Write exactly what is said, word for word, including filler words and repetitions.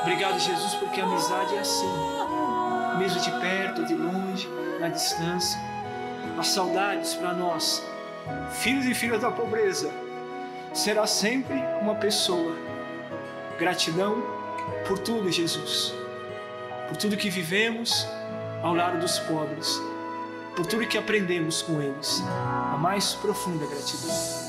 Obrigado, Jesus, porque a amizade é assim. Mesmo de perto, de longe, na distância. As saudades para nós, filhos e filhas da pobreza, será sempre uma pessoa. Gratidão por tudo, Jesus. Por tudo que vivemos ao lado dos pobres. Por tudo que aprendemos com eles. A mais profunda gratidão.